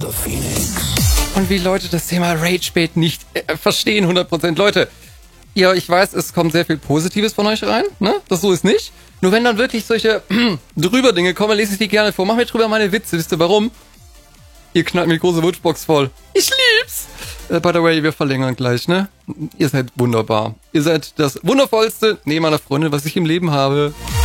Und wie Leute das Thema Rage-Bait nicht verstehen, 100%. Leute, ja, ich weiß, es kommt sehr viel Positives von euch rein, ne? Das so ist nicht. Nur wenn dann wirklich solche drüber Dinge kommen, lese ich die gerne vor. Mach mir drüber meine Witze. Wisst ihr warum? Ihr knallt mir die große Wunschbox voll. Ich lieb's! By the way, wir verlängern gleich, ne? Ihr seid wunderbar. Ihr seid das wundervollste neben meiner Freundin, was ich im Leben habe.